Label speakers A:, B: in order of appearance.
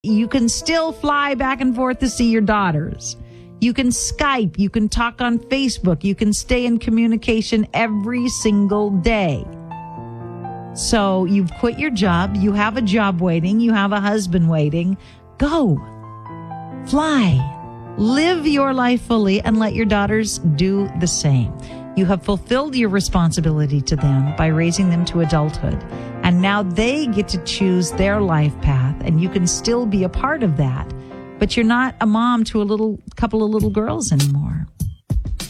A: You can still fly back and forth to see your daughters. You can Skype. You can talk on Facebook. You can stay in communication every single day. So you've quit your job. You have a job waiting. You have a husband waiting. Go. Fly. Live your life fully and let your daughters do the same. You have fulfilled your responsibility to them by raising them to adulthood. And now they get to choose their life path, and you can still be a part of that. But you're not a mom to a couple of little girls anymore.